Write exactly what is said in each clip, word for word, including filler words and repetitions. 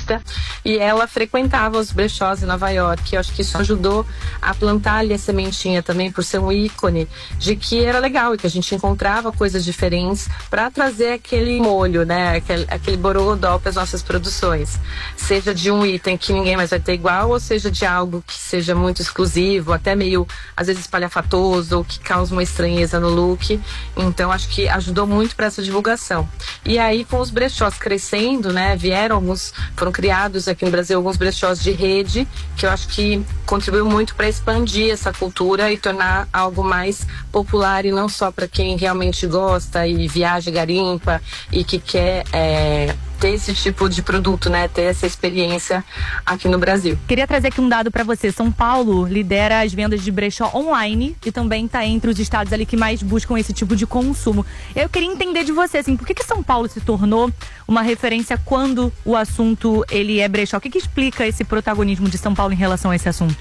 artista, e ela frequentava os brechós em Nova York. Eu acho que isso ajudou a plantar ali a sementinha também, por ser um ícone de que era legal e que a gente encontrava coisas diferentes para trazer aquele molho, né? Aquele, aquele borogodó para as nossas produções. Seja de um item que ninguém mais vai ter igual, ou seja de algo que seja muito exclusivo, até meio, às vezes, espalhafatoso, ou que causa uma estranheza no look. Então, acho que ajudou muito para essa divulgação. E aí, com os brechós crescendo, né? Vieram alguns, foram criados aqui no Brasil alguns brechós de rede, que eu acho que contribuiu muito para expandir essa cultura e tornar algo mais popular, e não só para quem realmente gosta e viaja, garimpa e que quer é, ter esse tipo de produto, né? Ter essa experiência aqui no Brasil. Queria trazer aqui um dado para você. São Paulo lidera as vendas de brechó online e também está entre os estados ali que mais buscam esse tipo de consumo. Eu queria entender de você, assim, por que que São Paulo se tornou uma referência quando o assunto ele é brechó? O que que explica esse protagonismo de São Paulo em relação a esse assunto?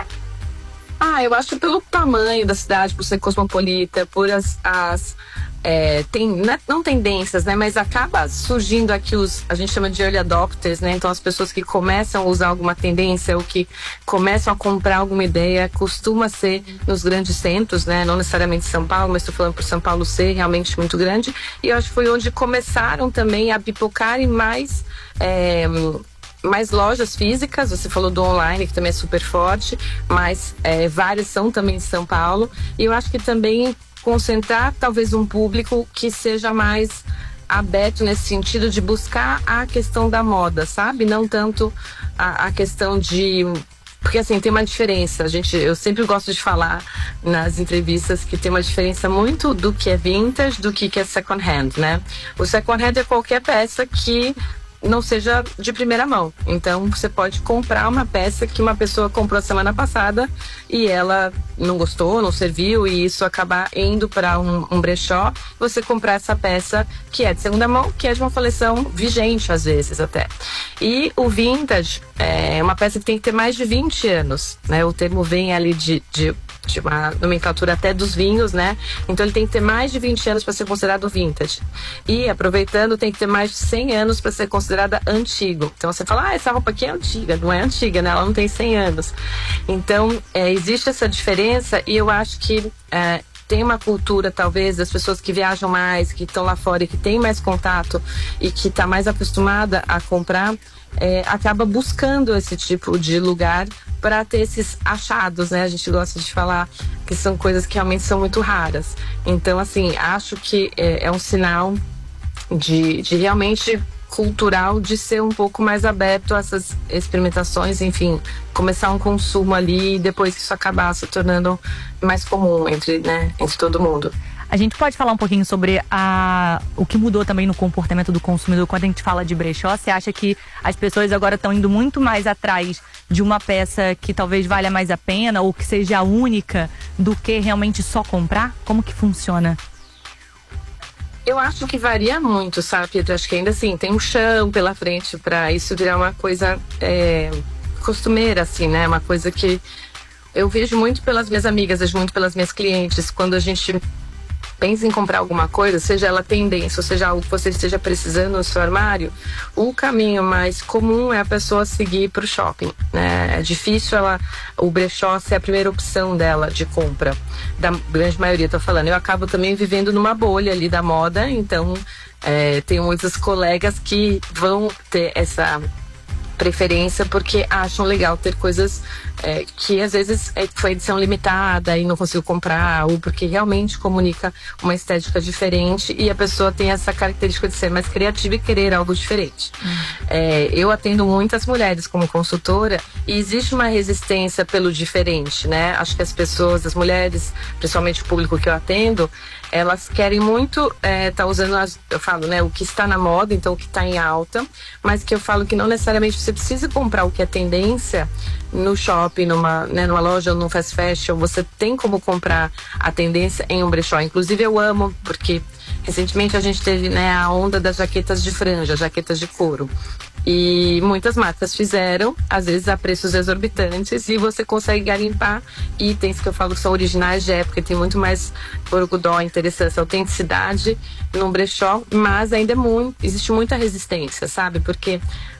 Ah, eu acho pelo tamanho da cidade, por ser cosmopolita, por as, as é, tem, né, não tendências, né, mas acaba surgindo aqui os, a gente chama de early adopters, né, então as pessoas que começam a usar alguma tendência ou que começam a comprar alguma ideia, costuma ser nos grandes centros, né, não necessariamente São Paulo, mas estou falando por São Paulo ser realmente muito grande, e eu acho que foi onde começaram também a pipocarem mais é, mais lojas físicas. Você falou do online, que também é super forte, mas é, várias são também em São Paulo, e eu acho que também concentrar talvez um público que seja mais aberto nesse sentido de buscar a questão da moda, sabe? Não tanto a, a questão de... Porque assim, tem uma diferença, a gente, eu sempre gosto de falar nas entrevistas que tem uma diferença muito do que é vintage, do que é second hand, né? O second hand é qualquer peça que não seja de primeira mão. Então você pode comprar uma peça que uma pessoa comprou semana passada e ela não gostou, não serviu, e isso acabar indo para um, um brechó, você comprar essa peça que é de segunda mão, que é de uma coleção vigente às vezes até. E o vintage é uma peça que tem que ter mais de vinte anos, né? O termo vem ali de, de de uma nomenclatura até dos vinhos, né? Então ele tem que ter mais de vinte anos para ser considerado vintage. E, aproveitando, tem que ter mais de cem anos para ser considerada antigo. Então você fala, ah, essa roupa aqui é antiga. Não é antiga, né? Ela não tem cem anos. Então, é, existe essa diferença, e eu acho que é, tem uma cultura, talvez, das pessoas que viajam mais, que estão lá fora e que tem mais contato e que está mais acostumada a comprar, é, acaba buscando esse tipo de lugar para ter esses achados, né? A gente gosta de falar que são coisas que realmente são muito raras. Então, assim, acho que é, é um sinal de, de realmente cultural, de ser um pouco mais aberto a essas experimentações, enfim, começar um consumo ali e depois isso acabar se tornando mais comum entre, né, entre todo mundo. A gente pode falar um pouquinho sobre a, o que mudou também no comportamento do consumidor quando a gente fala de brechó? Você acha que as pessoas agora estão indo muito mais atrás de uma peça que talvez valha mais a pena ou que seja única do que realmente só comprar? Como que funciona? Eu acho que varia muito, sabe, Pedro? Acho que ainda assim tem um chão pela frente para isso virar uma coisa é, costumeira, assim, né? Uma coisa que eu vejo muito pelas minhas amigas, vejo muito pelas minhas clientes, quando a gente pensa em comprar alguma coisa, seja ela tendência, ou seja algo que você esteja precisando no seu armário, o caminho mais comum é a pessoa seguir para o shopping, né? É difícil ela, o brechó ser a primeira opção dela de compra, da grande maioria, tô falando. Eu acabo também vivendo numa bolha ali da moda, então é, tenho muitos colegas que vão ter essa preferência porque acham legal ter coisas é, que às vezes é, foi edição limitada e não consigo comprar, ou porque realmente comunica uma estética diferente e a pessoa tem essa característica de ser mais criativa e querer algo diferente. Hum. É, eu atendo muitas mulheres como consultora e existe uma resistência pelo diferente, né? Acho que as pessoas, as mulheres, principalmente o público que eu atendo, elas querem muito é, tá usando, as, eu falo, né, o que está na moda, então o que está em alta, mas que eu falo que não necessariamente você precisa comprar o que é tendência no shopping, numa, né, numa loja ou num fast fashion. Você tem como comprar a tendência em um brechó. Inclusive eu amo, porque recentemente a gente teve, né, a onda das jaquetas de franja, jaquetas de couro. E muitas marcas fizeram, às vezes a preços exorbitantes, e você consegue garimpar itens que eu falo que são originais de época, tem muito mais borogodó, interessância, autenticidade num brechó, mas ainda é muito, existe muita resistência, sabe? Porque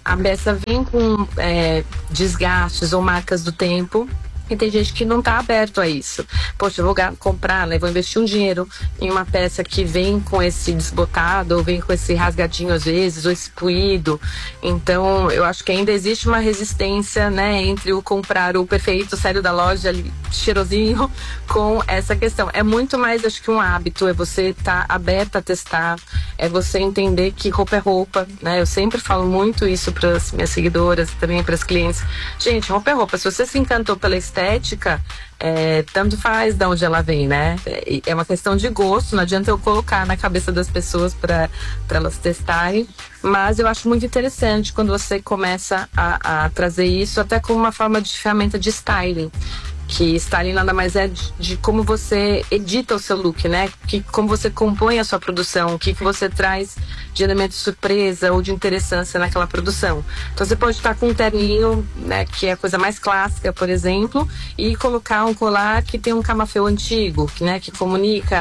a peça vem com é, desgastes ou marcas do tempo. E tem gente que não está aberto a isso. Poxa, eu vou comprar, né? Vou investir um dinheiro em uma peça que vem com esse desbotado, ou vem com esse rasgadinho às vezes, ou esse puído. Então, eu acho que ainda existe uma resistência, né? Entre o comprar o perfeito, sério da loja, ali, cheirosinho, com essa questão. É muito mais, acho que um hábito, é você estar tá aberto a testar, é você entender que roupa é roupa, né? Eu sempre falo muito isso para as minhas seguidoras, também para as clientes. Gente, roupa é roupa. Se você se encantou pela estética, é, tanto faz de onde ela vem, né? É, é uma questão de gosto, não adianta eu colocar na cabeça das pessoas para elas testarem, mas eu acho muito interessante quando você começa a, a trazer isso até como uma forma de ferramenta de styling. Que styling nada mais é de, de como você edita o seu look, né? Que, como você compõe a sua produção, o que, que você traz de elemento de surpresa ou de interessância naquela produção. Então você pode estar com um terninho, né, que é a coisa mais clássica, por exemplo, e colocar um colar que tem um camafeu antigo, que, né, que comunica...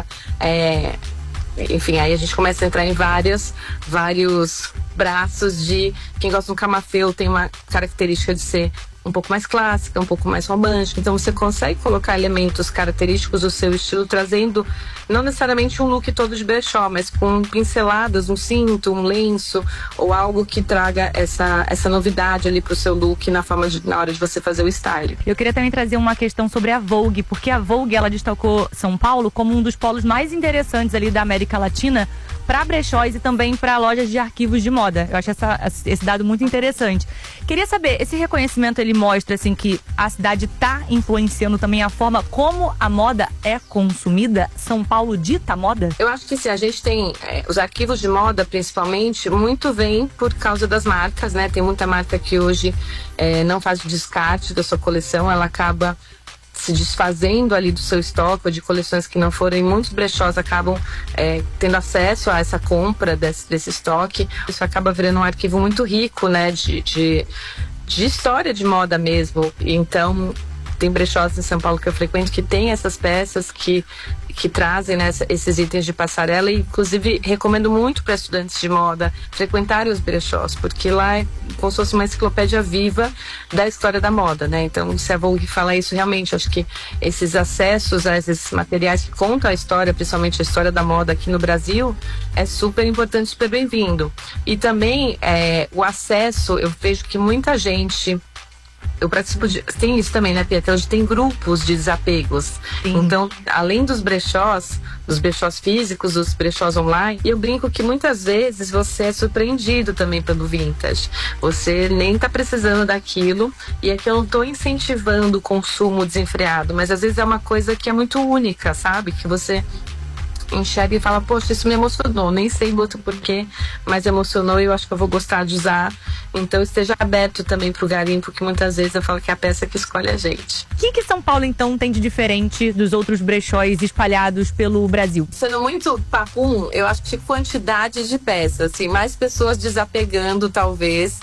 É, enfim, aí a gente começa a entrar em várias, vários braços de quem gosta do camafeu tem uma característica de ser um pouco mais clássica, um pouco mais romântica. Então você consegue colocar elementos característicos do seu estilo, trazendo não necessariamente um look todo de brechó, mas com pinceladas, um cinto, um lenço, ou algo que traga essa, essa novidade ali pro seu look na, forma de, na hora de você fazer o style. Eu queria também trazer uma questão sobre a Vogue, porque a Vogue, ela destacou São Paulo como um dos polos mais interessantes ali da América Latina para brechós e também para lojas de arquivos de moda. Eu acho essa, esse dado muito interessante. Queria saber, esse reconhecimento ele mostra assim que a cidade está influenciando também a forma como a moda é consumida? São Paulo dita moda? Eu acho que sim, a gente tem é, os arquivos de moda, principalmente, muito vem por causa das marcas, né? Tem muita marca que hoje é, não faz o descarte da sua coleção, ela acaba se desfazendo ali do seu estoque, ou de coleções que não forem, muitos brechós acabam é, tendo acesso a essa compra desse, desse estoque. Isso acaba virando um arquivo muito rico, né, de, de, de história de moda mesmo. Então, tem brechós em São Paulo que eu frequento que tem essas peças que, que trazem, né, esses itens de passarela, e inclusive recomendo muito para estudantes de moda frequentarem os brechós, porque lá é como se fosse uma enciclopédia viva da história da moda, né? Então, se a Vogue fala isso, realmente, acho que esses acessos a esses materiais que contam a história, principalmente a história da moda aqui no Brasil, é super importante, super bem-vindo. E também é, o acesso, eu vejo que muita gente... Eu participo de... Tem isso também, né, Pietra? Hoje tem grupos de desapegos. Sim. Então, além dos brechós, dos brechós físicos, dos brechós online, eu brinco que muitas vezes você é surpreendido também pelo vintage. Você nem tá precisando daquilo, e aqui eu não tô incentivando o consumo desenfreado, mas às vezes é uma coisa que é muito única, sabe? Que você enxerga e fala, poxa, isso me emocionou, nem sei muito porquê, mas emocionou e eu acho que eu vou gostar de usar. Então esteja aberto também pro garimpo, porque muitas vezes eu falo que é a peça que escolhe a gente. O que que São Paulo então tem de diferente dos outros brechóis espalhados pelo Brasil? Sendo muito papum, eu acho que quantidade de peças, assim, mais pessoas desapegando talvez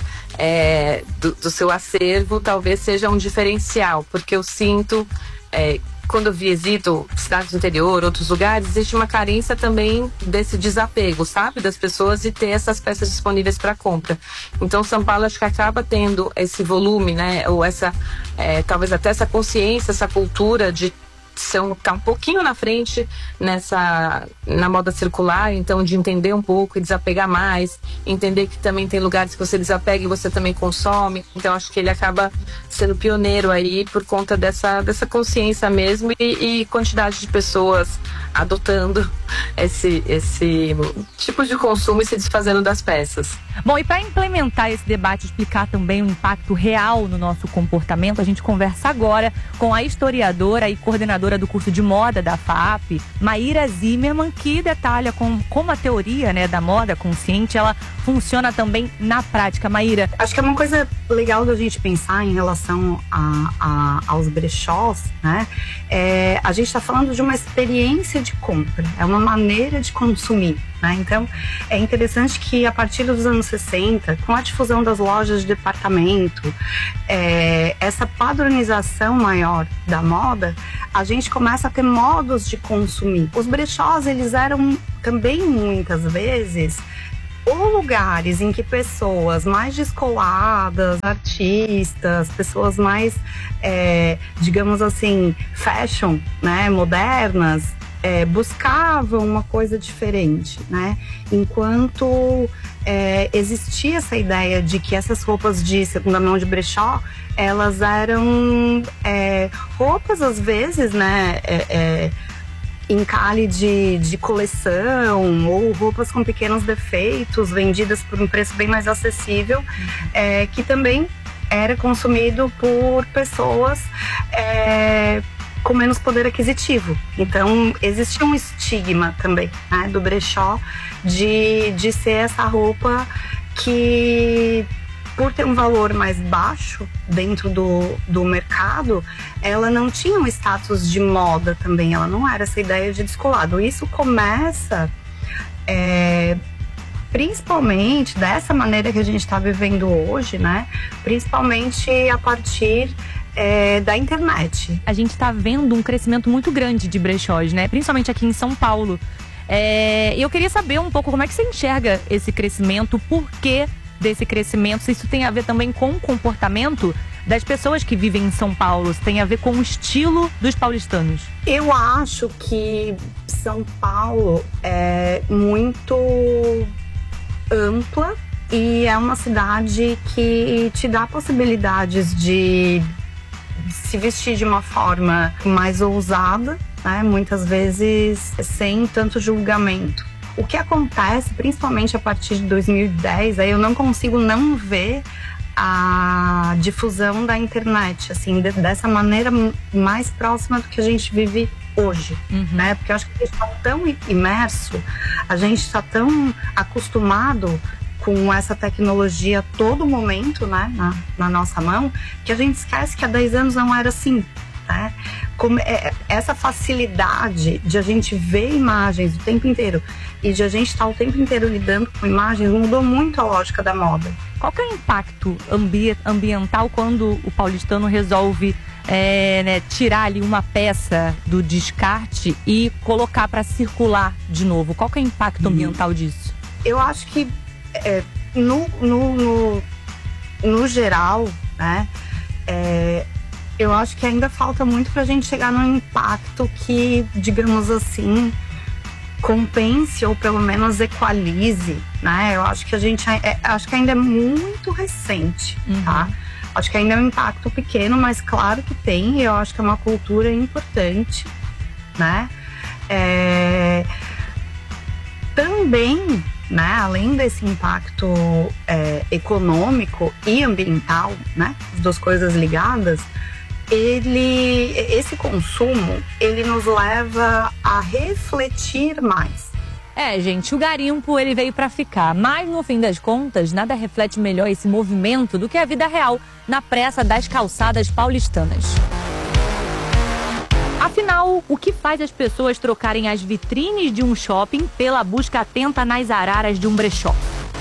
é, do, do seu acervo, talvez seja um diferencial, porque eu sinto é, quando eu visito cidades do interior, outros lugares, existe uma carência também desse desapego, sabe? Das pessoas e ter essas peças disponíveis para compra. Então, São Paulo acho que acaba tendo esse volume, né? Ou essa, é, talvez até essa consciência, essa cultura de ser um, tá um pouquinho na frente nessa, na moda circular, então de entender um pouco e desapegar mais, entender que também tem lugares que você desapega e você também consome. Então acho que ele acaba sendo pioneiro aí por conta dessa, dessa consciência mesmo e, e quantidade de pessoas adotando esse, esse tipo de consumo e se desfazendo das peças. Bom, e para implementar esse debate, explicar também o impacto real no nosso comportamento, a gente conversa agora com a historiadora e coordenadora do curso de moda da F A A P, Maíra Zimmermann, que detalha com, como a teoria, né, da moda consciente, ela funciona também na prática. Maíra, acho que é uma coisa legal da gente pensar em relação a, a, aos brechós, né? É, a gente está falando de uma experiência de compra, é uma maneira de consumir, né? Então, é interessante que a partir dos anos sessenta, com a difusão das lojas de departamento, é, essa padronização maior da moda, a gente começa a ter modos de consumir. Os brechós, eles eram também muitas vezes ou lugares em que pessoas mais descoladas, artistas, pessoas mais, é, digamos assim, fashion, né, modernas, é, buscavam uma coisa diferente, né? Enquanto é, existia essa ideia de que essas roupas de segunda mão de brechó, elas eram é, roupas às vezes, né? É, é, encalhe de, de coleção ou roupas com pequenos defeitos vendidas por um preço bem mais acessível, é, que também era consumido por pessoas é, com menos poder aquisitivo. Então existia um estigma também, né, do brechó de, de ser essa roupa que, por ter um valor mais baixo dentro do, do mercado, ela não tinha um status de moda também, ela não era essa ideia de descolado. Isso começa é, principalmente dessa maneira que a gente está vivendo hoje, né? Principalmente a partir é, da internet. A gente está vendo um crescimento muito grande de brechós, né? Principalmente aqui em São Paulo. É, eu queria saber um pouco como é que você enxerga esse crescimento, por que desse crescimento, se isso tem a ver também com o comportamento das pessoas que vivem em São Paulo, se tem a ver com o estilo dos paulistanos. Eu acho que São Paulo é muito ampla e é uma cidade que te dá possibilidades de se vestir de uma forma mais ousada, né? Muitas vezes sem tanto julgamento. O que acontece, principalmente a partir de dois mil e dez, aí eu não consigo não ver a difusão da internet, assim, de, dessa maneira mais próxima do que a gente vive hoje, uhum. né? Porque eu acho que a gente está tão imerso, a gente está tão acostumado com essa tecnologia a todo momento, né, na, na nossa mão, que a gente esquece que há dez anos não era assim. Né? Como é, essa facilidade de a gente ver imagens o tempo inteiro e de a gente estar o tempo inteiro lidando com imagens mudou muito a lógica da moda. Qual que é o impacto ambi- ambiental quando o paulistano resolve é, né, tirar ali uma peça do descarte e colocar para circular de novo? Qual que é o impacto ambiental disso? Eu acho que é, no, no, no, no geral, né, é, eu acho que ainda falta muito pra gente chegar num impacto que, digamos assim, compense ou pelo menos equalize, né? Eu acho que a gente é, acho que ainda é muito recente, uhum. tá? Acho que ainda é um impacto pequeno, mas claro que tem, e eu acho que é uma cultura importante, né? É... Também, né, além desse impacto é, econômico e ambiental, né? As duas coisas ligadas, ele, esse consumo, ele nos leva a refletir mais. É, gente, o garimpo, ele veio pra ficar, mas no fim das contas, nada reflete melhor esse movimento do que a vida real na pressa das calçadas paulistanas. Afinal, o que faz as pessoas trocarem as vitrines de um shopping pela busca atenta nas araras de um brechó?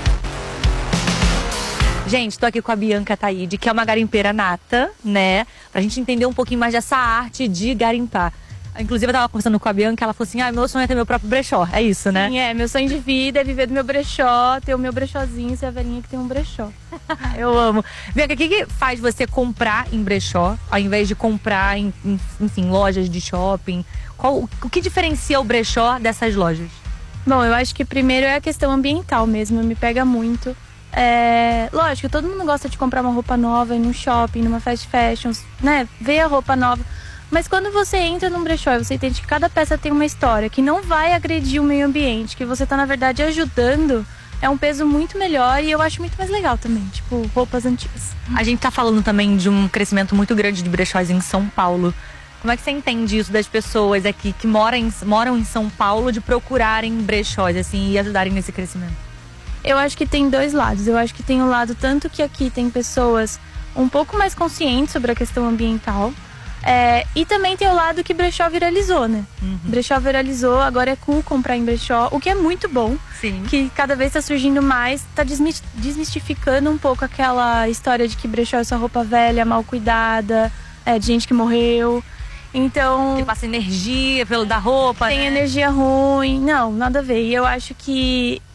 Gente, tô aqui com a Bianca Taide, que é uma garimpeira nata, né? Pra gente entender um pouquinho mais dessa arte de garimpar. Inclusive, eu tava conversando com a Bianca, ela falou assim, ah, meu sonho é ter meu próprio brechó. É isso, né? Sim, é. Meu sonho de vida é viver do meu brechó, ter o meu brechózinho, ser a velhinha que tem um brechó. Eu amo. Bianca, o que, que faz você comprar em brechó, ao invés de comprar em, em enfim, lojas de shopping? Qual, o que diferencia o brechó dessas lojas? Bom, eu acho que primeiro é a questão ambiental mesmo, me pega muito. É, lógico, todo mundo gosta de comprar uma roupa nova em um shopping, numa fast fashion, né? Ver a roupa nova. Mas quando você entra num brechó e você entende que cada peça tem uma história, que não vai agredir o meio ambiente, que você tá, na verdade, ajudando, é um peso muito melhor e eu acho muito mais legal também, tipo, roupas antigas. A gente tá falando também de um crescimento muito grande de brechós em São Paulo. Como é que você entende isso das pessoas aqui que moram em, moram em São Paulo de procurarem brechós, assim, e ajudarem nesse crescimento? Eu acho que tem dois lados. Eu acho que tem um lado tanto que aqui tem pessoas um pouco mais conscientes sobre a questão ambiental. É, e também tem o lado que brechó viralizou, né? Uhum. Brechó viralizou, agora é cool comprar em brechó, o que é muito bom. Sim. Que cada vez tá surgindo mais, tá desmistificando um pouco aquela história de que brechó é só roupa velha, mal cuidada, é, de gente que morreu. Então... Que passa energia pelo da roupa, tem né? energia ruim. Não, nada a ver. E eu acho que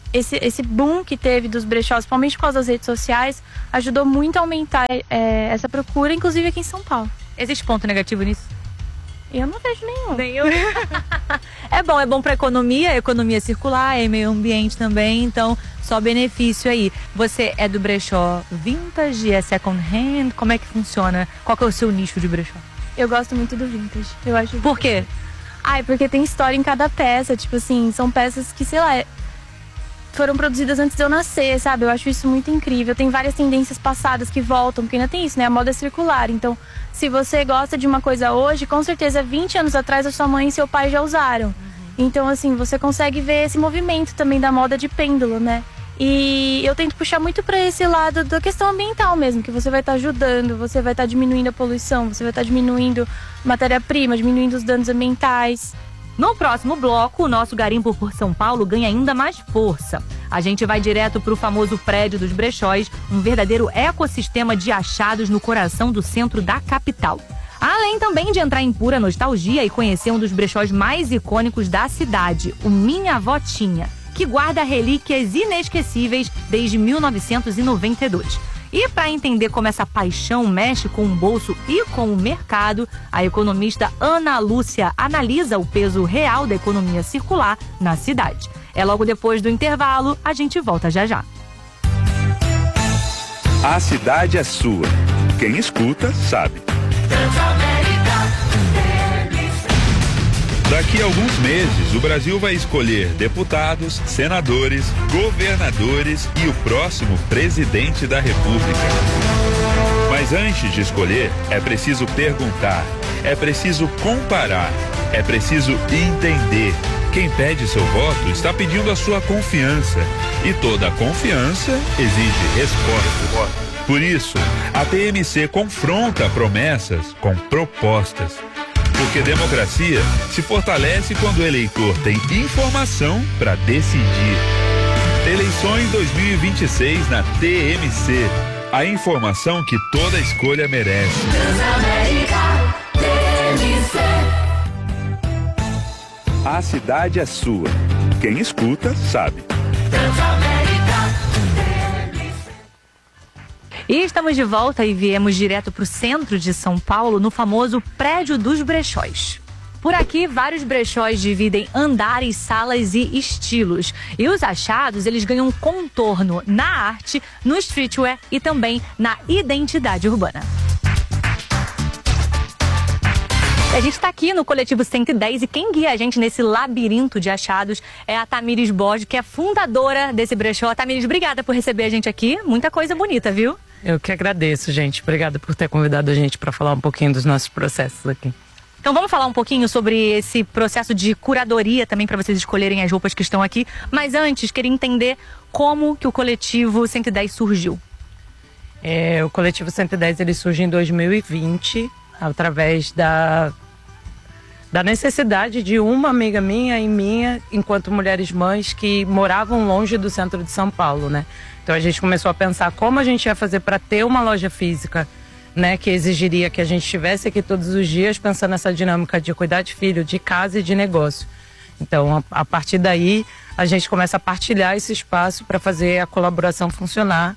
esse, esse boom que teve dos brechós, principalmente por causa das redes sociais, ajudou muito a aumentar é, essa procura, inclusive aqui em São Paulo. Existe ponto negativo nisso? Eu não vejo nenhum. Nenhum. É bom, é bom para economia, economia circular, é meio ambiente também, então só benefício aí. Você é do brechó vintage, é second hand? Como é que funciona? Qual que é o seu nicho de brechó? Eu gosto muito do vintage. Eu acho. Por quê? Ai, porque tem história em cada peça, tipo assim, são peças que, sei lá, foram produzidas antes de eu nascer, sabe? Eu acho isso muito incrível. Tem várias tendências passadas que voltam, porque ainda tem isso, né? A moda é circular. Então, se você gosta de uma coisa hoje, com certeza vinte anos atrás a sua mãe e seu pai já usaram. Uhum. Então, assim, você consegue ver esse movimento também da moda de pêndulo, né? E eu tento puxar muito para esse lado da questão ambiental mesmo, que você vai estar tá ajudando, você vai estar tá diminuindo a poluição, você vai estar tá diminuindo matéria-prima, diminuindo os danos ambientais. No próximo bloco, o nosso Garimpo por São Paulo ganha ainda mais força. A gente vai direto para o famoso prédio dos brechóis, um verdadeiro ecossistema de achados no coração do centro da capital. Além também de entrar em pura nostalgia e conhecer um dos brechóis mais icônicos da cidade, o Minha Avó Tinha, que guarda relíquias inesquecíveis desde mil novecentos e noventa e dois. E para entender como essa paixão mexe com o bolso e com o mercado, a economista Ana Lúcia analisa o peso real da economia circular na cidade. É logo depois do intervalo, a gente volta já já. A cidade é sua. Quem escuta, sabe. Daqui a alguns meses, o Brasil vai escolher deputados, senadores, governadores e o próximo presidente da República. Mas antes de escolher, é preciso perguntar, é preciso comparar, é preciso entender. Quem pede seu voto está pedindo a sua confiança. E toda confiança exige resposta. Por isso, a T M C confronta promessas com propostas. Porque democracia se fortalece quando o eleitor tem informação para decidir. Eleições dois mil e vinte e seis na T M C. A informação que toda escolha merece. Transamérica, T M C. A cidade é sua. Quem escuta, sabe. E estamos de volta e viemos direto para o centro de São Paulo, no famoso Prédio dos Brechóis. Por aqui, vários brechóis dividem andares, salas e estilos. E os achados, eles ganham contorno na arte, no streetwear e também na identidade urbana. A gente está aqui no Coletivo cento e dez e quem guia a gente nesse labirinto de achados é a Tamires Borges, que é fundadora desse brechó. Tamires, obrigada por receber a gente aqui. Muita coisa bonita, viu? Eu que agradeço, gente. Obrigada por ter convidado a gente para falar um pouquinho dos nossos processos aqui. Então vamos falar um pouquinho sobre esse processo de curadoria também para vocês escolherem as roupas que estão aqui. Mas antes, queria entender como que o Coletivo cento e dez surgiu. É, o Coletivo cento e dez ele surge em dois mil e vinte, através da, da necessidade de uma amiga minha e minha, enquanto mulheres mães que moravam longe do centro de São Paulo, né? Então a gente começou a pensar como a gente ia fazer para ter uma loja física, né, que exigiria que a gente estivesse aqui todos os dias pensando nessa dinâmica de cuidar de filho, de casa e de negócio. Então, a, a partir daí, a gente começa a partilhar esse espaço para fazer a colaboração funcionar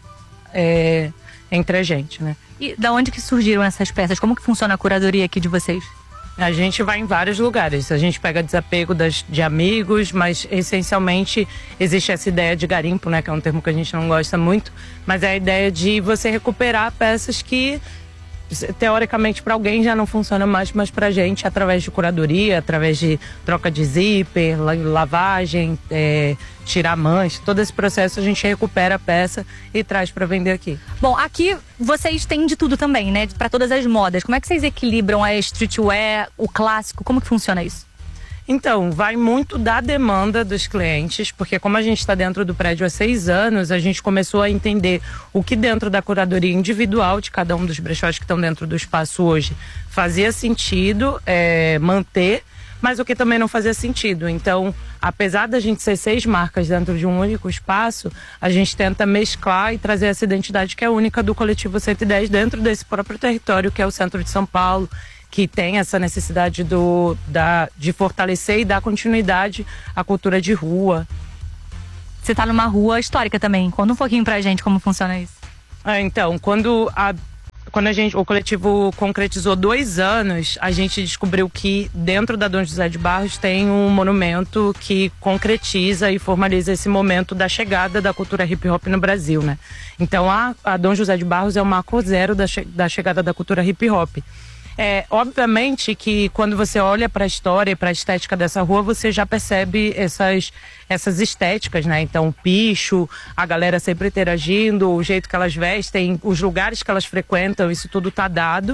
é, entre a gente, né? E da onde que surgiram essas peças? Como que funciona a curadoria aqui de vocês? A gente vai em vários lugares. A gente pega desapego das, de amigos, mas essencialmente existe essa ideia de garimpo, né? Que é um termo que a gente não gosta muito, mas é a ideia de você recuperar peças que teoricamente para alguém já não funciona mais, mas para a gente através de curadoria, através de troca de zíper, lavagem, é, tirar mancha, todo esse processo a gente recupera a peça e traz para vender aqui. Bom, aqui vocês têm de tudo também, né? Para todas as modas. Como é que vocês equilibram a streetwear, o clássico? Como que funciona isso? Então, vai muito da demanda dos clientes, porque como a gente está dentro do prédio há seis anos, a gente começou a entender o que dentro da curadoria individual de cada um dos brechós que estão dentro do espaço hoje fazia sentido é, manter, mas o que também não fazia sentido. Então, apesar da gente ser seis marcas dentro de um único espaço, a gente tenta mesclar e trazer essa identidade que é única do Coletivo cento e dez dentro desse próprio território, que é o centro de São Paulo, que tem essa necessidade do, da, de fortalecer e dar continuidade à cultura de rua. você tá numa rua histórica também. Conta um pouquinho pra gente como funciona isso. É, então, quando a Quando a gente, o coletivo concretizou dois anos, a gente descobriu que dentro da Dom José de Barros tem um monumento que concretiza e formaliza esse momento da chegada da cultura hip hop no Brasil, né? Então a, a Dom José de Barros é o marco zero da, che, da chegada da cultura hip hop. É, obviamente que quando você olha para a história e para a estética dessa rua, você já percebe essas, essas estéticas, né? Então, o picho, a galera sempre interagindo, o jeito que elas vestem, os lugares que elas frequentam, isso tudo tá dado.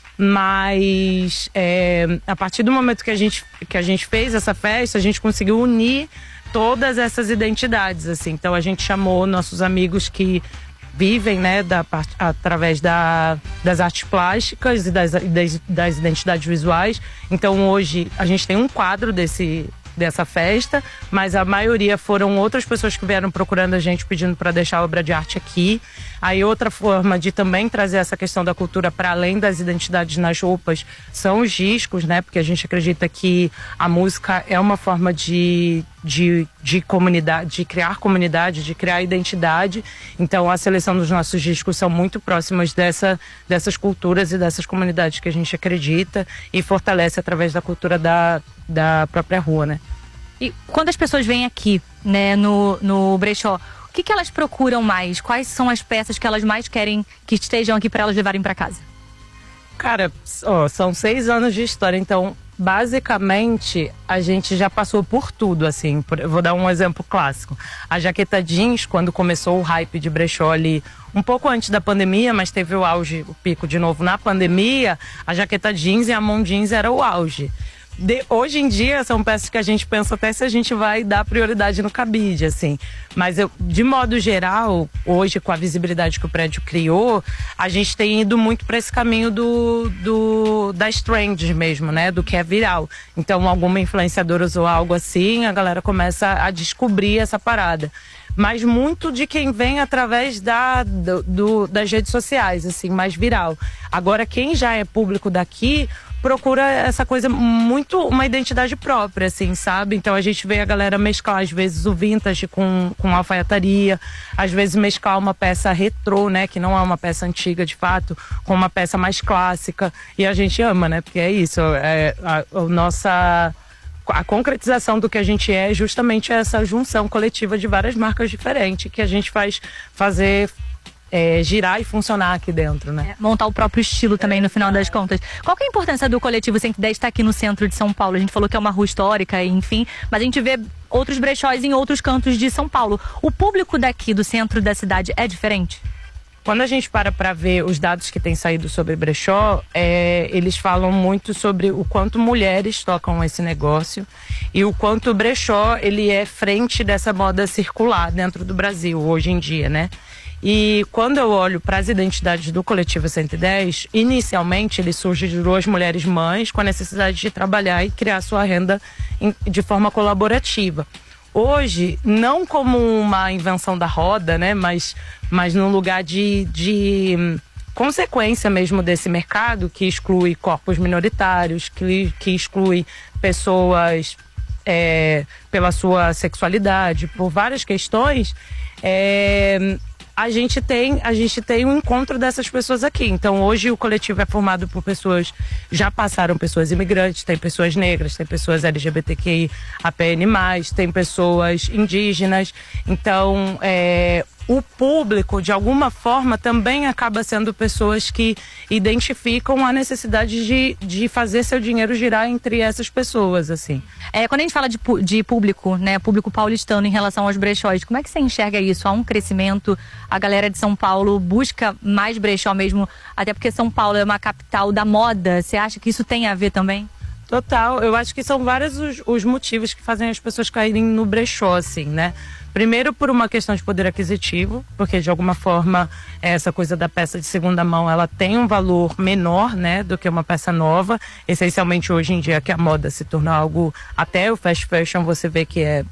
Mas é, a partir do momento que a, gente, que a gente fez essa festa, a gente conseguiu unir todas essas identidades, assim. Então, a gente chamou nossos amigos que vivem, né, da, através da, das artes plásticas e das, das, das identidades visuais. Então hoje a gente tem um quadro desse, dessa festa, mas a maioria foram outras pessoas que vieram procurando a gente pedindo para deixar a obra de arte aqui. Aí outra forma de também trazer essa questão da cultura para além das identidades nas roupas são os discos, né? Porque a gente acredita que a música é uma forma de, de, de comunidade, de criar comunidade, de criar identidade. Então a seleção dos nossos discos são muito próximas dessa, dessas culturas e dessas comunidades que a gente acredita e fortalece através da cultura da, da própria rua, né? E quando as pessoas vêm aqui, né, no, no brechó, o que, que elas procuram mais? Quais são as peças que elas mais querem que estejam aqui para elas levarem para casa? Cara, ó, são seis anos de história, então basicamente a gente já passou por tudo, assim. Por, eu vou dar um exemplo clássico. A jaqueta jeans, quando começou o hype de brechó ali, um pouco antes da pandemia, mas teve o auge, o pico de novo na pandemia, a jaqueta jeans e a mão jeans era o auge. De, hoje em dia são peças que a gente pensa até se a gente vai dar prioridade no cabide, assim. Mas eu, de modo geral, hoje com a visibilidade que o prédio criou, a gente tem ido muito para esse caminho do, do, das trends mesmo, né? Do que é viral. Então alguma influenciadora usou algo assim, a galera começa a descobrir essa parada. Mas muito de quem vem através da, do, do, das redes sociais, assim, mais viral. Agora, quem já é público daqui procura essa coisa muito, uma identidade própria, assim, sabe? Então a gente vê a galera mesclar, às vezes, o vintage com, com alfaiataria, às vezes mesclar uma peça retrô, né? Que não é uma peça antiga, de fato, com uma peça mais clássica. E a gente ama, né? Porque é isso, é a, a nossa... A concretização do que a gente é justamente essa junção coletiva de várias marcas diferentes que a gente faz fazer é, girar e funcionar aqui dentro, né? É, montar o próprio estilo também, no final das contas. Qual que é a importância do coletivo cento e dez estar aqui no centro de São Paulo? A gente falou que é uma rua histórica, enfim, mas a gente vê outros brechós em outros cantos de São Paulo. O público daqui do centro da cidade é diferente? Quando a gente para para ver os dados que têm saído sobre brechó, é, eles falam muito sobre o quanto mulheres tocam esse negócio e o quanto o brechó ele é frente dessa moda circular dentro do Brasil hoje em dia, né? E quando eu olho para as identidades do coletivo cento e dez, inicialmente ele surge de duas mulheres mães com a necessidade de trabalhar e criar sua renda em, de forma colaborativa. Hoje, não como uma invenção da roda, né, mas, mas num lugar de, de hum, consequência mesmo desse mercado que exclui corpos minoritários, que, que exclui pessoas é, pela sua sexualidade, por várias questões, é, a gente tem a gente tem um encontro dessas pessoas aqui. Então hoje o coletivo é formado por pessoas, já passaram pessoas imigrantes, tem pessoas negras, tem pessoas L G B T Q I A P N mais, tem pessoas indígenas. Então é, o público, de alguma forma, também acaba sendo pessoas que identificam a necessidade de, de fazer seu dinheiro girar entre essas pessoas, assim. É, quando a gente fala de, de público, né, público paulistano em relação aos brechós, como é que você enxerga isso? Há um crescimento, a galera de São Paulo busca mais brechó mesmo, até porque São Paulo é uma capital da moda. Você acha que isso tem a ver também? Total, eu acho que são vários os, os motivos que fazem as pessoas caírem no brechó, assim, né? Primeiro por uma questão de poder aquisitivo, porque de alguma forma essa coisa da peça de segunda mão, ela tem um valor menor, né, do que uma peça nova. Essencialmente hoje em dia que a moda se tornou algo, até o fast fashion você vê que é,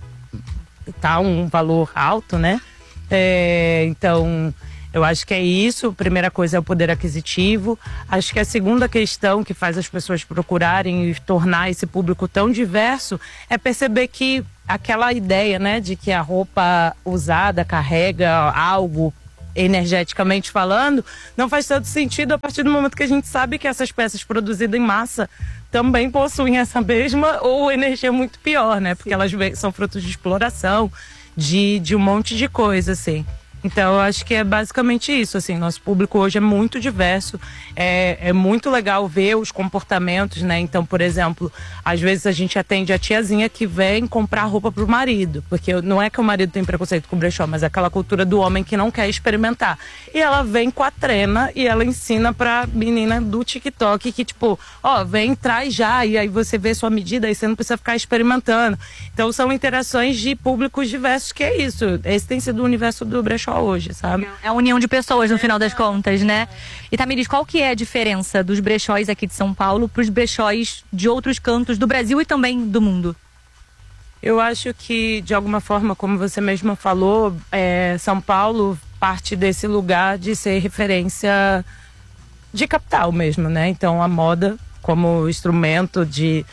tá um valor alto, né? É, então... Eu acho que é isso. A primeira coisa é o poder aquisitivo. Acho que a segunda questão que faz as pessoas procurarem e tornar esse público tão diverso é perceber que aquela ideia, né, de que a roupa usada carrega algo energeticamente falando, não faz tanto sentido a partir do momento que a gente sabe que essas peças produzidas em massa também possuem essa mesma ou energia muito pior, né? Porque elas são frutos de exploração, de, de um monte de coisa, assim. Então, eu acho que é basicamente isso, assim, nosso público hoje é muito diverso, é, é muito legal ver os comportamentos, né? Então, por exemplo, às vezes a gente atende a tiazinha que vem comprar roupa pro marido, porque não é que o marido tem preconceito com o brechó, mas é aquela cultura do homem que não quer experimentar. E ela vem com a trena e ela ensina pra menina do TikTok que, tipo, ó, vem, traz já, e aí você vê sua medida, aí você não precisa ficar experimentando. Então, são interações de públicos diversos, que é isso. Esse tem sido o universo do brechó hoje, sabe? É a união de pessoas no final das contas, né? E Tamiris, qual que é a diferença dos brechóis aqui de São Paulo para os brechóis de outros cantos do Brasil e também do mundo? Eu acho que, de alguma forma, como você mesma falou, é, São Paulo parte desse lugar de ser referência de capital mesmo, né? Então, a moda como instrumento de...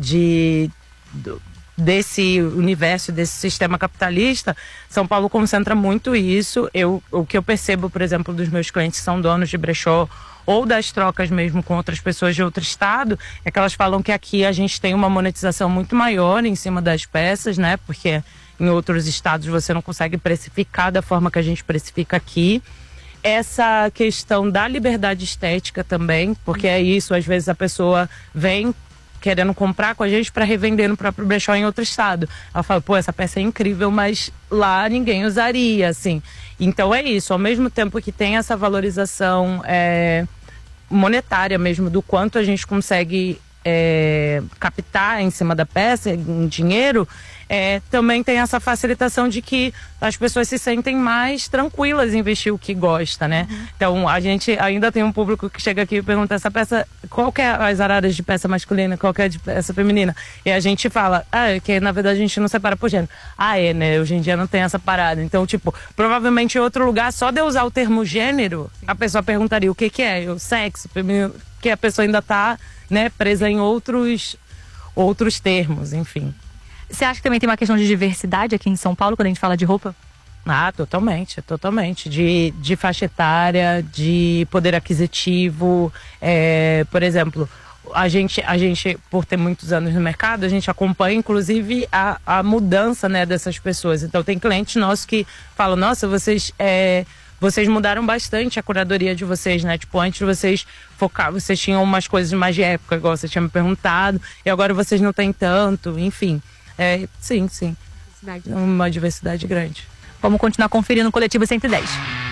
de do, desse universo, desse sistema capitalista, São Paulo concentra muito isso. Eu, o que eu percebo, por exemplo, dos meus clientes que são donos de brechó ou das trocas mesmo com outras pessoas de outro estado, é que elas falam que aqui a gente tem uma monetização muito maior em cima das peças, né? Porque em outros estados você não consegue precificar da forma que a gente precifica aqui. Essa questão da liberdade estética também, porque é isso, às vezes a pessoa vem querendo comprar com a gente para revender no próprio brechó em outro estado. Ela fala, pô, essa peça é incrível, mas lá ninguém usaria, assim. Então é isso, ao mesmo tempo que tem essa valorização é, monetária mesmo, do quanto a gente consegue é, captar em cima da peça, em dinheiro, é, também tem essa facilitação de que as pessoas se sentem mais tranquilas em vestir o que gosta, né? Uhum. Então, a gente ainda tem um público que chega aqui e pergunta essa peça, qual que é as araras de peça masculina, qual que é de peça feminina? E a gente fala, ah, que na verdade a gente não separa por gênero. Ah, é, né? Hoje em dia não tem essa parada. Então, tipo, provavelmente em outro lugar, só de eu usar o termo gênero, a pessoa perguntaria o que que é, o sexo, feminino, que a pessoa ainda tá, né, presa em outros, outros termos, enfim. Você acha que também tem uma questão de diversidade aqui em São Paulo, quando a gente fala de roupa? Ah, totalmente, totalmente. De, de faixa etária, de poder aquisitivo. É, por exemplo, a gente, a gente, por ter muitos anos no mercado, a gente acompanha, inclusive, a, a mudança, né, dessas pessoas. Então, tem clientes nossos que falam, nossa, vocês... É, vocês mudaram bastante a curadoria de vocês, né? Tipo, antes vocês focavam, vocês tinham umas coisas mais de época, igual você tinha me perguntado, e agora vocês não têm tanto, enfim. É, sim, sim. Uma diversidade grande. Vamos continuar conferindo o Coletivo cento e dez.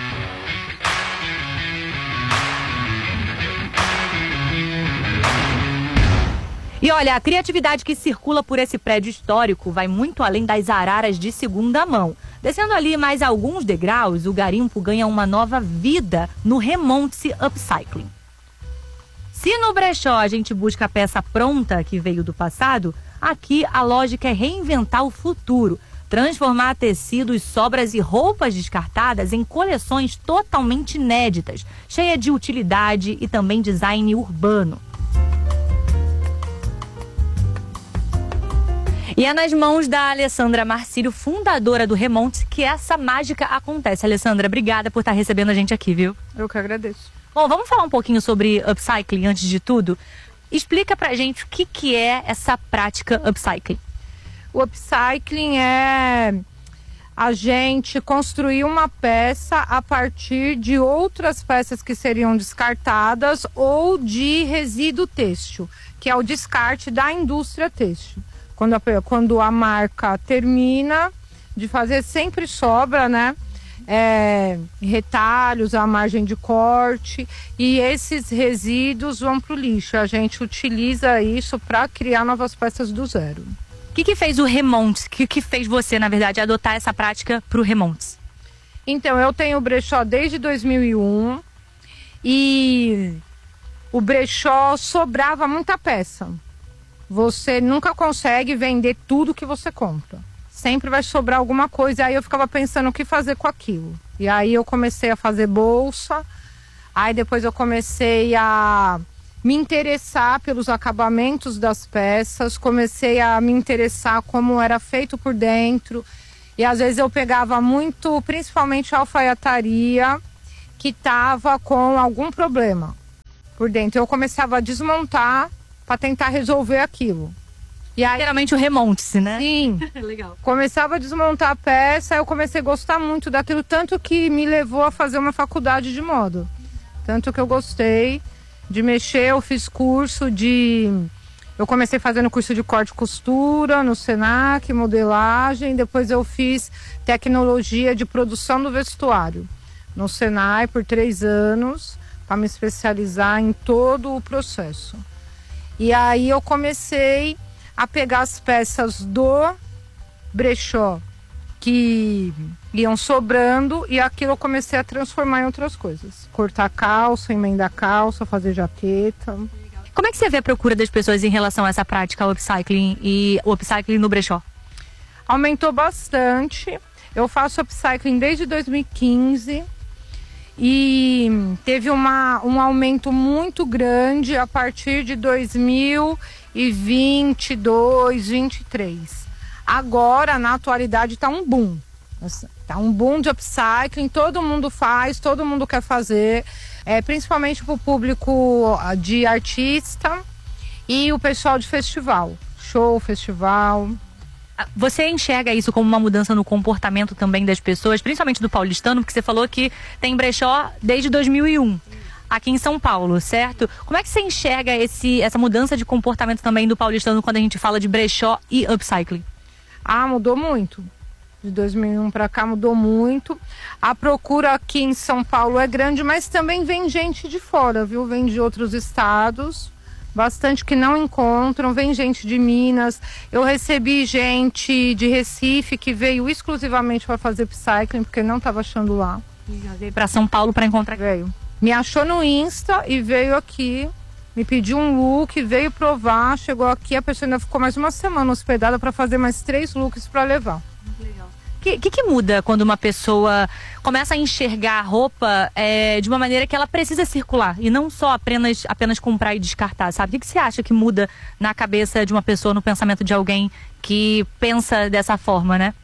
E olha, a criatividade que circula por esse prédio histórico vai muito além das araras de segunda mão. Descendo ali mais alguns degraus, o garimpo ganha uma nova vida no Remonte-se Upcycling. Se no brechó a gente busca a peça pronta que veio do passado, aqui a lógica é reinventar o futuro, transformar tecidos, sobras e roupas descartadas em coleções totalmente inéditas, cheias de utilidade e também design urbano. E é nas mãos da Alessandra Marcílio, fundadora do Remonte, que essa mágica acontece. Alessandra, obrigada por estar recebendo a gente aqui, viu? Eu que agradeço. Bom, vamos falar um pouquinho sobre upcycling antes de tudo. Explica pra gente o que, que é essa prática upcycling. O upcycling é a gente construir uma peça a partir de outras peças que seriam descartadas ou de resíduo têxtil, que é o descarte da indústria têxtil. Quando a, quando a marca termina de fazer, sempre sobra, né? É, retalhos, a margem de corte, e esses resíduos vão para o lixo. A gente utiliza isso para criar novas peças do zero. O que, que fez o Remonte? O que, que fez você, na verdade, adotar essa prática para o Remonte? Então, eu tenho brechó desde dois mil e um e o brechó sobrava muita peça. Você nunca consegue vender tudo que você compra. Sempre vai sobrar alguma coisa. Aí eu ficava pensando o que fazer com aquilo. E aí eu comecei a fazer bolsa. Aí depois eu comecei a me interessar pelos acabamentos das peças, comecei a me interessar como era feito por dentro. E às vezes eu pegava muito, principalmente a alfaiataria, que estava com algum problema por dentro. Eu começava a desmontar para tentar resolver aquilo. E aí, geralmente o remonte-se, né? Sim. Legal. Começava a desmontar a peça, eu comecei a gostar muito daquilo, tanto que me levou a fazer uma faculdade de moda. Tanto que eu gostei de mexer, eu fiz curso de... Eu comecei fazendo curso de corte e costura no Senac, modelagem, depois eu fiz tecnologia de produção do vestuário no Senai por três anos, para me especializar em todo o processo. E aí eu comecei a pegar as peças do brechó que iam sobrando e aquilo eu comecei a transformar em outras coisas. Cortar calça, emendar calça, fazer jaqueta. Como é que você vê a procura das pessoas em relação a essa prática upcycling e o upcycling no brechó? Aumentou bastante. Eu faço upcycling desde dois mil e quinze e teve uma, um aumento muito grande a partir de dois mil e vinte e dois, vinte e três. Agora, na atualidade, está um boom. Está um boom de upcycling, todo mundo faz, todo mundo quer fazer, é, principalmente para o público de artista e o pessoal de festival, show, festival. Você enxerga isso como uma mudança no comportamento também das pessoas, principalmente do paulistano, porque você falou que tem brechó desde dois mil e um. Aqui em São Paulo, certo? Como é que você enxerga esse, essa mudança de comportamento também do paulistano quando a gente fala de brechó e upcycling? Ah, mudou muito. De dois mil e um para cá mudou muito. A procura aqui em São Paulo é grande, mas também vem gente de fora, viu? Vem de outros estados, bastante que não encontram. Vem gente de Minas. Eu recebi gente de Recife que veio exclusivamente para fazer upcycling, porque não estava achando lá. Veio para São Paulo para encontrar. Veio. Me achou no Insta e veio aqui, me pediu um look, veio provar, chegou aqui, a pessoa ainda ficou mais uma semana hospedada para fazer mais três looks para levar. Legal. O que, que, que muda quando uma pessoa começa a enxergar a roupa é, de uma maneira que ela precisa circular e não só apenas, apenas comprar e descartar, sabe? O que, que você acha que muda na cabeça de uma pessoa, no pensamento de alguém que pensa dessa forma, né?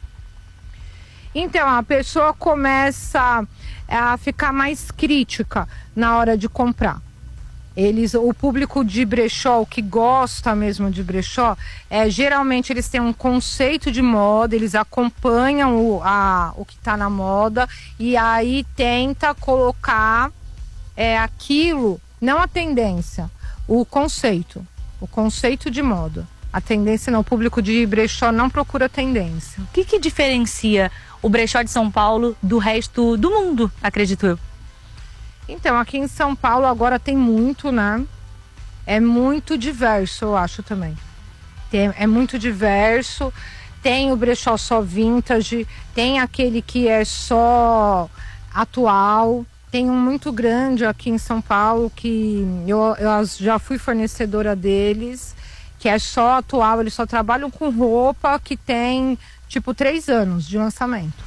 Então, a pessoa começa a ficar mais crítica na hora de comprar. Eles, o público de brechó, que gosta mesmo de brechó, é, geralmente eles têm um conceito de moda, eles acompanham o, a, o que está na moda e aí tenta colocar é, aquilo, não a tendência, o conceito, o conceito de moda. A tendência não, o público de brechó não procura tendência. O que que diferencia o brechó de São Paulo do resto do mundo, acredito eu? Então, aqui em São Paulo agora tem muito, né? É muito diverso, eu acho também. Tem, é muito diverso. Tem o brechó só vintage, tem aquele que é só atual. Tem um muito grande aqui em São Paulo que eu, eu já fui fornecedora deles, que é só atual. Eles só trabalham com roupa que tem, tipo, três anos de lançamento.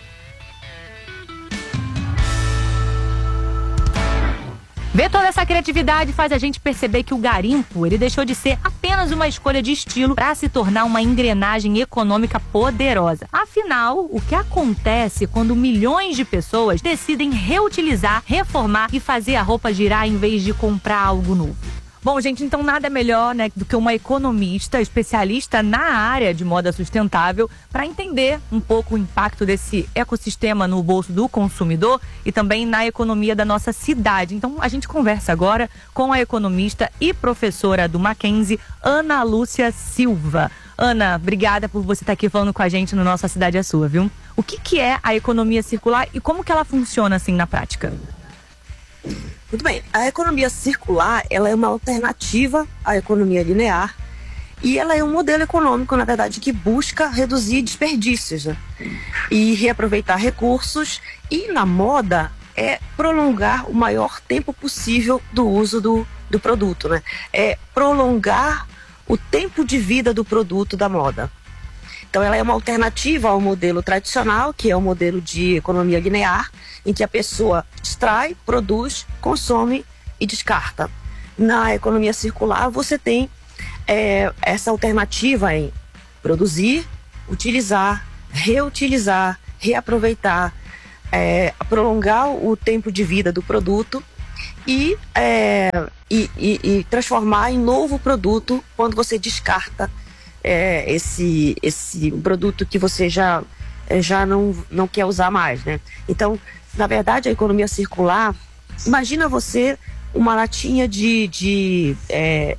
Ver toda essa criatividade faz a gente perceber que o garimpo, ele deixou de ser apenas uma escolha de estilo para se tornar uma engrenagem econômica poderosa. Afinal, o que acontece quando milhões de pessoas decidem reutilizar, reformar e fazer a roupa girar em vez de comprar algo novo? Bom, gente, então nada melhor, né, do que uma economista especialista na área de moda sustentável para entender um pouco o impacto desse ecossistema no bolso do consumidor e também na economia da nossa cidade. Então a gente conversa agora com a economista e professora do Mackenzie, Ana Lúcia Silva. Ana, obrigada por você estar aqui falando com a gente no Nossa Cidade é Sua, viu? O que que é a economia circular e como que ela funciona assim na prática? Muito bem, a economia circular, ela é uma alternativa à economia linear e ela é um modelo econômico, na verdade, que busca reduzir desperdícios, né? E reaproveitar recursos, e na moda é prolongar o maior tempo possível do uso do, do produto, né? É prolongar o tempo de vida do produto da moda. Então ela é uma alternativa ao modelo tradicional, que é o modelo de economia linear, em que a pessoa extrai, produz, consome e descarta. na economia circular você tem é, essa alternativa em produzir, utilizar, reutilizar, reaproveitar, é, prolongar o tempo de vida do produto e, é, e, e, e transformar em novo produto quando você descarta é, esse, esse produto que você já, já não, não quer usar mais, né? Então, na verdade, a economia circular, imagina você uma latinha de, de, é,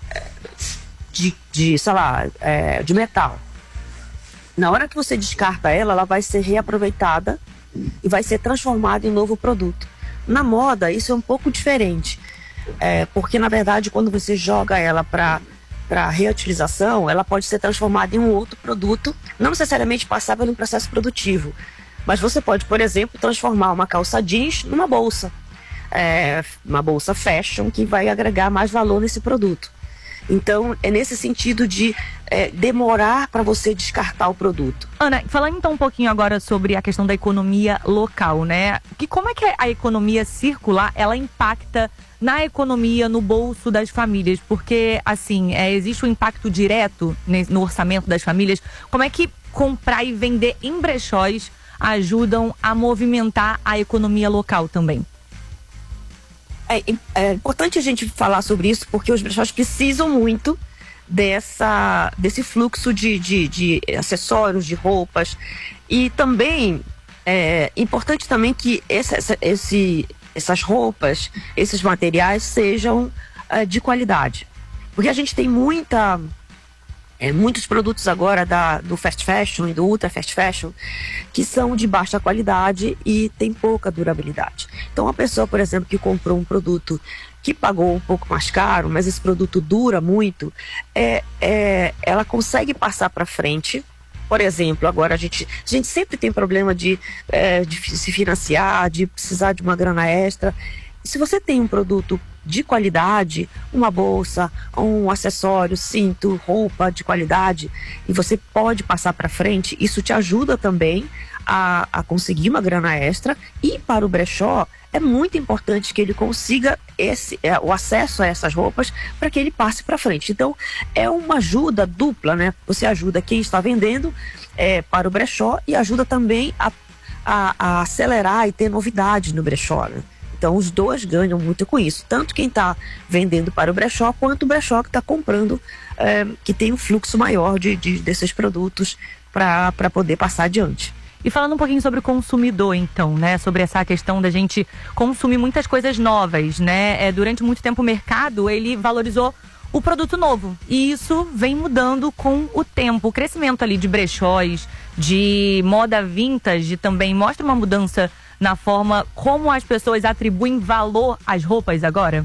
de, de sei lá, é, de metal. Na hora que você descarta ela, ela vai ser reaproveitada e vai ser transformada em novo produto. Na moda, isso é um pouco diferente, é, porque, na verdade, quando você joga ela para para reutilização, ela pode ser transformada em um outro produto, não necessariamente passar pelo processo produtivo, mas você pode, por exemplo, transformar uma calça jeans numa bolsa, é, uma bolsa fashion que vai agregar mais valor nesse produto. Então, é nesse sentido de é, demorar para você descartar o produto. Ana, falando então um pouquinho agora sobre a questão da economia local, né? Que como é que a economia circular, ela impacta na economia, no bolso das famílias? Porque, assim, é, existe um impacto direto no orçamento das famílias. Como é que comprar e vender em brechós ajudam a movimentar a economia local também? É, é importante a gente falar sobre isso, porque os brechós precisam muito dessa, desse fluxo de, de, de acessórios, de roupas. E também é importante também que esse, esse, essas roupas, esses materiais sejam é, de qualidade. Porque a gente tem muita... É, muitos produtos agora da, do fast fashion e do ultra fast fashion que são de baixa qualidade e tem pouca durabilidade. Então, uma pessoa, por exemplo, que comprou um produto que pagou um pouco mais caro, mas esse produto dura muito, é, é, ela consegue passar para frente. Por exemplo, agora a gente, a gente sempre tem problema de, é, de se financiar, de precisar de uma grana extra. E se você tem um produto de qualidade, uma bolsa, um acessório, cinto, roupa de qualidade, e você pode passar para frente, isso te ajuda também a, a conseguir uma grana extra. E para o brechó é muito importante que ele consiga esse, é, o acesso a essas roupas para que ele passe para frente. Então é uma ajuda dupla, né? Você ajuda quem está vendendo é, para o brechó e ajuda também a, a, a acelerar e ter novidade no brechó, né? Então, os dois ganham muito com isso. Tanto quem está vendendo para o brechó, quanto o brechó que está comprando, é, que tem um fluxo maior de, de, desses produtos para poder passar adiante. E falando um pouquinho sobre o consumidor, então, né? Sobre essa questão da gente consumir muitas coisas novas, né? É, durante muito tempo o mercado, ele valorizou o produto novo. E isso vem mudando com o tempo. O crescimento ali de brechós, de moda vintage, também mostra uma mudança na forma como as pessoas atribuem valor às roupas agora?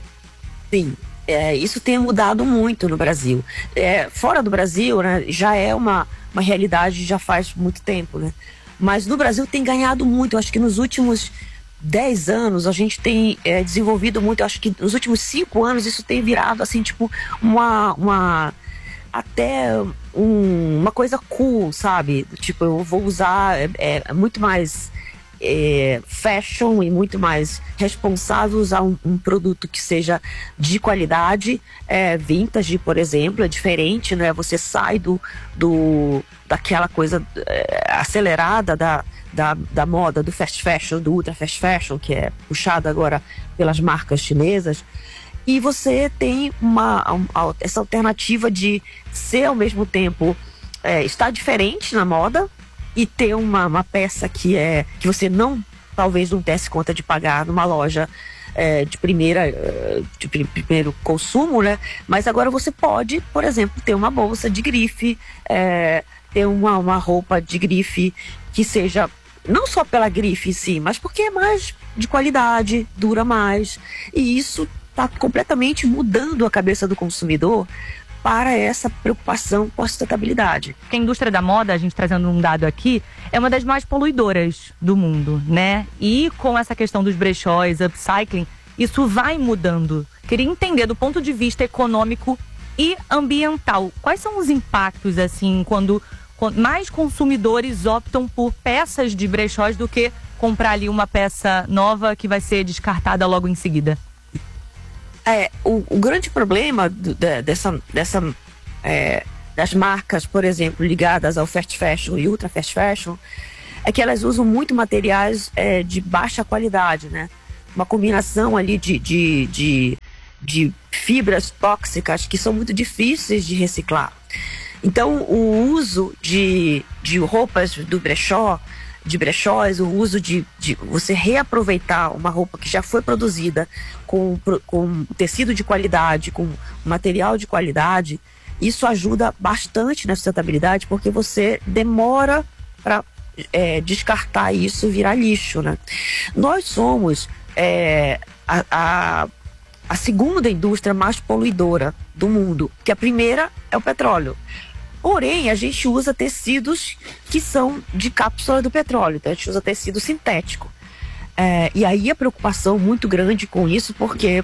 Sim, é, isso tem mudado muito no Brasil. É, fora do Brasil, né, já é uma, uma realidade já faz muito tempo, né? Mas no Brasil tem ganhado muito. Eu acho que nos últimos dez anos a gente tem é, desenvolvido muito. Eu acho que nos últimos cinco anos isso tem virado assim, tipo, uma... uma até um, uma coisa cool, sabe? Tipo, eu vou usar é, é muito mais... É, fashion e muito mais responsável usar um, um produto que seja de qualidade, é, vintage, por exemplo, é diferente, né? Você sai do, do daquela coisa é, acelerada da, da, da moda, do fast fashion, do ultra fast fashion, que é puxado agora pelas marcas chinesas, e você tem uma, uma essa alternativa de ser ao mesmo tempo é, estar diferente na moda e ter uma, uma peça que é que você não talvez não desse conta de pagar numa loja é, de primeira de primeiro consumo, né? Mas agora você pode, por exemplo, ter uma bolsa de grife, é, ter uma, uma roupa de grife que seja não só pela grife em si, mas porque é mais de qualidade, dura mais, e isso está completamente mudando a cabeça do consumidor para essa preocupação com a sustentabilidade. A indústria da moda, a gente trazendo um dado aqui, é uma das mais poluidoras do mundo, né? E com essa questão dos brechós, upcycling, isso vai mudando. Queria entender do ponto de vista econômico e ambiental, quais são os impactos, assim, quando mais consumidores optam por peças de brechós do que comprar ali uma peça nova que vai ser descartada logo em seguida? É, o, o grande problema do, de, dessa, dessa, é, das marcas, por exemplo, ligadas ao fast fashion e ultra fast fashion, é que elas usam muito materiais é, de baixa qualidade, né? Uma combinação ali de, de, de, de fibras tóxicas que são muito difíceis de reciclar. Então, o uso de, de roupas do brechó, de brechós, o uso de, de você reaproveitar uma roupa que já foi produzida com, com tecido de qualidade, com material de qualidade, isso ajuda bastante na sustentabilidade, porque você demora para é, descartar isso e virar lixo, né? Nós somos é, a, a, a segunda indústria mais poluidora do mundo, que a primeira é o petróleo. Porém, a gente usa tecidos que são de cápsula do petróleo, então a gente usa tecido sintético. É, e aí a preocupação muito grande com isso, porque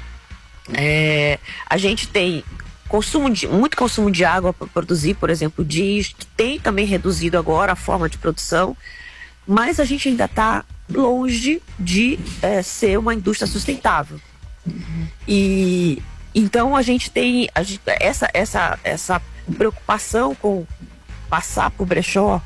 é, a gente tem consumo de, muito consumo de água para produzir, por exemplo, jeans, que tem também reduzido agora a forma de produção, mas a gente ainda está longe de é, ser uma indústria sustentável. Uhum. E então a gente tem a gente, essa, essa, essa preocupação com passar por brechó,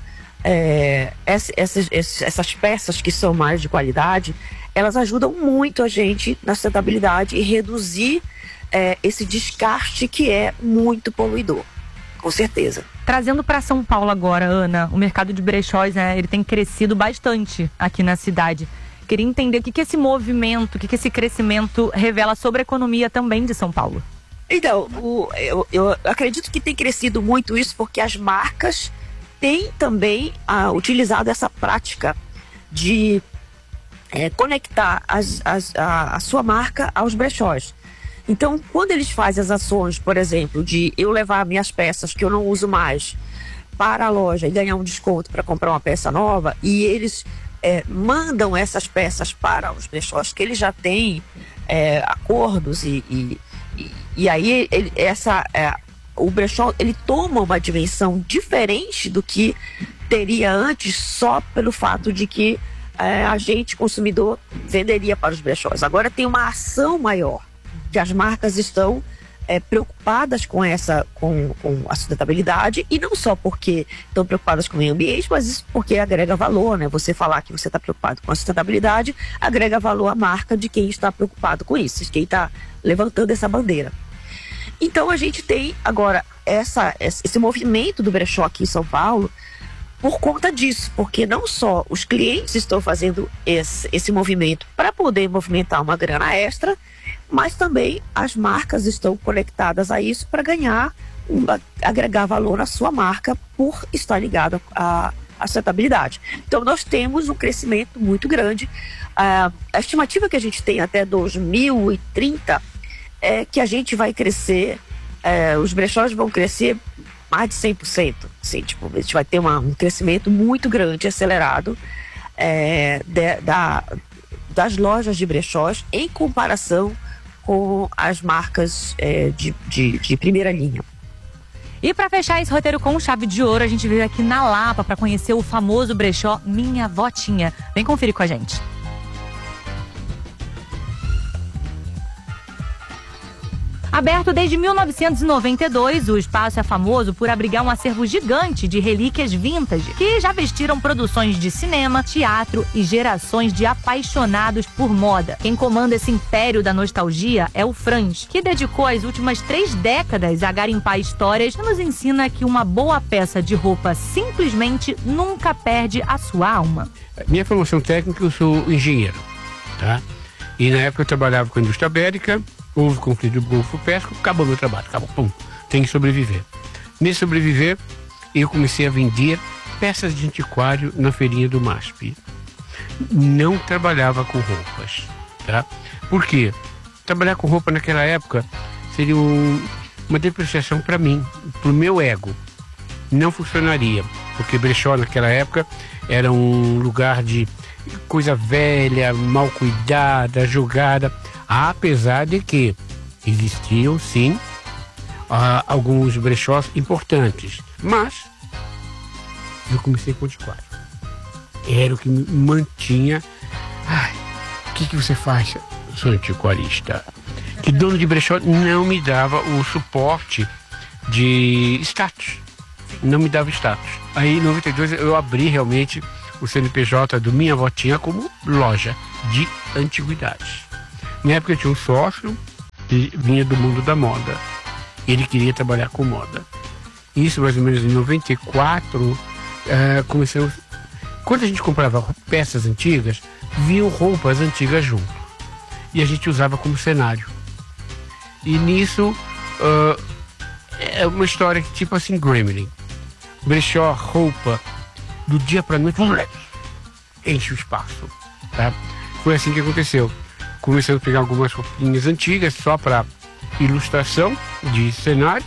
é, essas, essas peças que são mais de qualidade, elas ajudam muito a gente na sustentabilidade e reduzir é, esse descarte que é muito poluidor, com certeza. Trazendo para São Paulo agora, Ana, o mercado de brechós, né, ele tem crescido bastante aqui na cidade. Queria entender o que, que esse movimento, o que, que esse crescimento revela sobre a economia também de São Paulo. Então, o, eu, eu acredito que tem crescido muito isso porque as marcas têm também ah, utilizado essa prática de é, conectar as, as, a, a sua marca aos brechós. Então, quando eles fazem as ações, por exemplo, de eu levar minhas peças que eu não uso mais para a loja e ganhar um desconto para comprar uma peça nova, e eles é, mandam essas peças para os brechós que eles já têm é, acordos e, e E, e aí ele, essa, é, o brechó ele toma uma dimensão diferente do que teria antes, só pelo fato de que é, a gente, consumidor, venderia para os brechós. Agora tem uma ação maior, que as marcas estão é, preocupadas com, essa, com, com a sustentabilidade, e não só porque estão preocupadas com o meio ambiente, mas isso porque agrega valor, né? Você falar que você está preocupado com a sustentabilidade, agrega valor à marca de quem está preocupado com isso, de quem está levantando essa bandeira. Então a gente tem agora essa, esse movimento do brechó aqui em São Paulo por conta disso, porque não só os clientes estão fazendo esse, esse movimento para poder movimentar uma grana extra, mas também as marcas estão conectadas a isso para ganhar, uma, agregar valor na sua marca por estar ligada à, à sustentabilidade. Então nós temos um crescimento muito grande. A, a estimativa que a gente tem até dois mil e trinta é que a gente vai crescer, é, os brechós vão crescer mais de cem por cento. Assim, tipo, a gente vai ter uma, um crescimento muito grande, acelerado, é, de, da, das lojas de brechós em comparação com as marcas é, de, de, de primeira linha. E para fechar esse roteiro com chave de ouro, a gente veio aqui na Lapa para conhecer o famoso brechó Minha Votinha. Vem conferir com a gente. Aberto desde mil novecentos e noventa e dois, o espaço é famoso por abrigar um acervo gigante de relíquias vintage, que já vestiram produções de cinema, teatro e gerações de apaixonados por moda. Quem comanda esse império da nostalgia é o Franz, que dedicou as últimas três décadas a garimpar histórias e nos ensina que uma boa peça de roupa simplesmente nunca perde a sua alma. Minha formação técnica, eu sou engenheiro, tá? E na época eu trabalhava com a indústria bélica. Houve conflito do Golfo Pérsico, acabou meu trabalho, acabou, pum, tem que sobreviver. Nesse sobreviver, eu comecei a vender peças de antiquário na feirinha do M A S P. Não trabalhava com roupas, tá? Por quê? Trabalhar com roupa naquela época seria um, uma depreciação para mim, pro meu ego. Não funcionaria, porque brechó naquela época era um lugar de coisa velha, mal cuidada, jogada. Apesar de que existiam, sim, uh, alguns brechós importantes. Mas eu comecei com antiquário. Era o que me mantinha. Ai, o que, que você faz? Eu sou antiquarista. que dono de brechó não me dava o suporte de status. Não me dava status. Aí em noventa e dois eu abri realmente o C N P J do Minha Votinha como loja de antiguidades. Na época eu tinha um sócio que vinha do mundo da moda. Ele queria trabalhar com moda. Isso mais ou menos em noventa e quatro, uh, começamos... Quando a gente comprava peças antigas, vinham roupas antigas junto. E a gente usava como cenário. E nisso, uh, é uma história que tipo assim, Gremlin. Brechó, roupa, do dia pra noite, enche o espaço. Tá? Foi assim que aconteceu. Começamos a pegar algumas roupinhas antigas só para ilustração de cenário.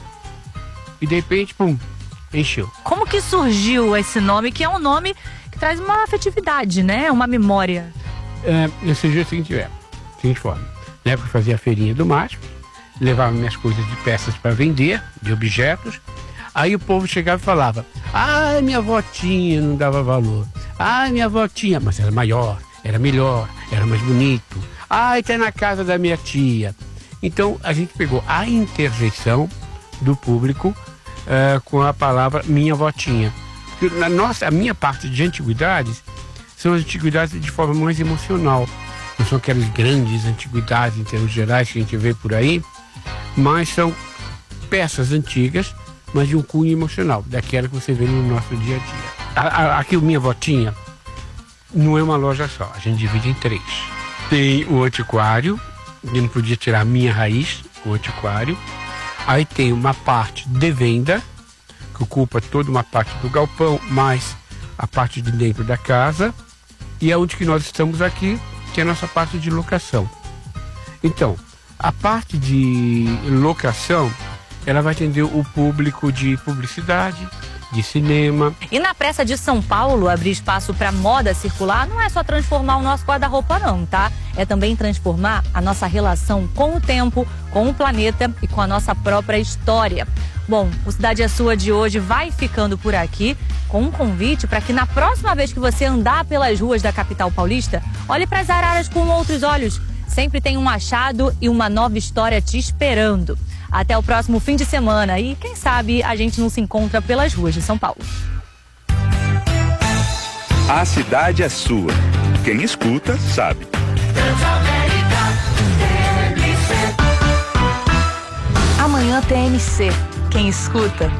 E de repente, pum, encheu. Como que surgiu esse nome, que é um nome que traz uma afetividade, né? Uma memória. É, surgiu da seguinte, é, seguinte forma. Na época eu fazia a feirinha do MASP, levava minhas coisas de peças para vender, de objetos. Aí o povo chegava e falava: ah, minha votinha não dava valor. Ah, minha votinha, mas era maior, era melhor, era mais bonito. Ah, está na casa da minha tia. Então a gente pegou a interjeição do público uh, com a palavra minha votinha. Porque na nossa, a minha parte de antiguidades são as antiguidades de forma mais emocional. Não são aquelas grandes antiguidades em termos gerais que a gente vê por aí, mas são peças antigas, mas de um cunho emocional, daquela que você vê no nosso dia a dia. A, a, aqui o Minha Votinha não é uma loja só, a gente divide em três. Tem o antiquário, eu não podia tirar a minha raiz, o antiquário. Aí tem uma parte de venda, que ocupa toda uma parte do galpão, mais a parte de dentro da casa. E é onde que nós estamos aqui, que é a nossa parte de locação. Então, a parte de locação, ela vai atender o público de publicidade, de cinema. E na pressa de São Paulo, abrir espaço para moda circular não é só transformar o nosso guarda-roupa não, tá? É também transformar a nossa relação com o tempo, com o planeta e com a nossa própria história. Bom, o Cidade é Sua de hoje vai ficando por aqui com um convite para que na próxima vez que você andar pelas ruas da capital paulista, olhe para as araras com outros olhos. Sempre tem um achado e uma nova história te esperando. Até o próximo fim de semana e, quem sabe, a gente não se encontra pelas ruas de São Paulo. A cidade é sua. Quem escuta, sabe. Amanhã T M C. Quem escuta,